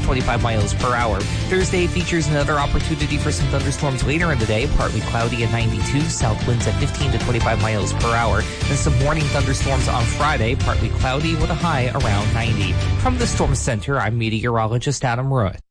25 miles per hour. Thursday features another opportunity for some thunderstorms later in the day, partly cloudy at 92, south winds at 15 to 25 miles per hour. And some morning thunderstorms on Friday, partly cloudy with a high around 90. From the Storm Center, I'm meteorologist Adam Root.